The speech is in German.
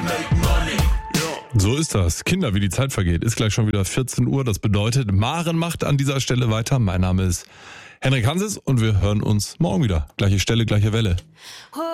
So ist das. Kinder, wie die Zeit vergeht. Ist gleich schon wieder 14 Uhr. Das bedeutet, Maren macht an dieser Stelle weiter. Mein Name ist Henrik Hanses und wir hören uns morgen wieder. Gleiche Stelle, gleiche Welle.